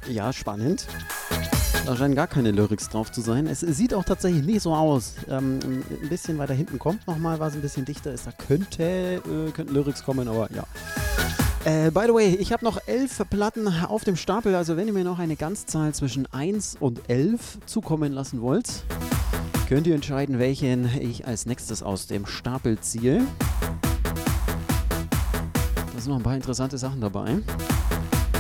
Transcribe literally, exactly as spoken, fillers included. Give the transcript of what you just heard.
Ja, spannend. Da scheinen gar keine Lyrics drauf zu sein. Es sieht auch tatsächlich nicht so aus. Ähm, ein bisschen weiter hinten kommt nochmal, was ein bisschen dichter ist. Da könnte, äh, könnten Lyrics kommen, aber ja. Äh, by the way, ich habe noch elf Platten auf dem Stapel. Also wenn ihr mir noch eine Ganzzahl zwischen eins und elf zukommen lassen wollt, könnt ihr entscheiden, welchen ich als nächstes aus dem Stapel ziehe. Da sind noch ein paar interessante Sachen dabei.